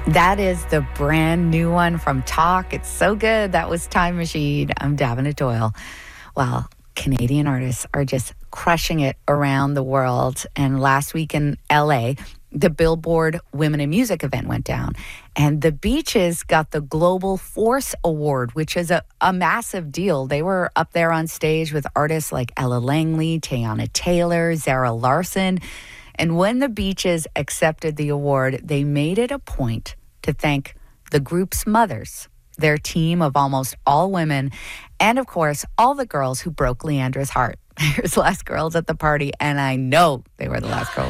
That is the brand new one from Talk. It's so good. That was Time Machine. I'm Davina Doyle. Well, Canadian artists are just crushing it around the world. And last week in LA, the Billboard Women in Music event went down. And the Beaches got the Global Force Award, which is a massive deal. They were up there on stage with artists like Ella Langley, Teyana Taylor, Zara Larsson. And when the Beaches accepted the award, they made it a point to thank the group's mothers, their team of almost all women, and of course, all the girls who broke Leandra's heart. Here's Last Girls at the Party, and I know they were the last girls.